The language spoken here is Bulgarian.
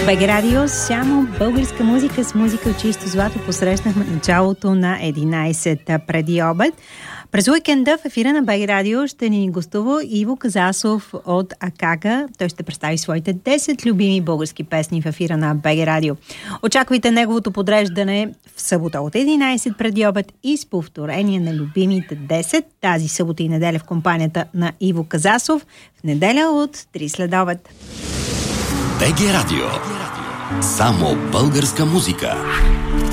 БГ Радио, само българска музика с музика от чисто злато посрещнахме началото на 11 преди обед. През уикенда в ефира на БГ Радио ще ни гостува Иво Казасов от Акага. Той ще представи своите 10 любими български песни в ефира на БГ Радио. Очаквайте неговото подреждане в събота от 11 преди обед и с повторение на любимите 10 тази събота и неделя в компанията на Иво Казасов, в неделя от 3 следобед. БГ Радио. Само българска музика.